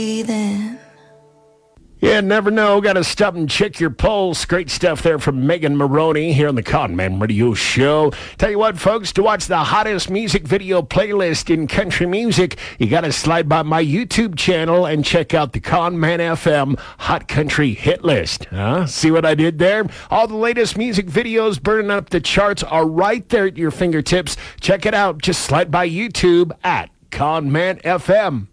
Then. Yeah, never know. Got to stop and check your pulse. Great stuff there from Megan Maroney here on the Conman Radio Show. Tell you what, folks, to watch the hottest music video playlist in country music, you got to slide by my YouTube channel and check out the Conman FM Hot Country Hit List. See what I did there? All the latest music videos burning up the charts are right there at your fingertips. Check it out. Just slide by YouTube at Conman FM.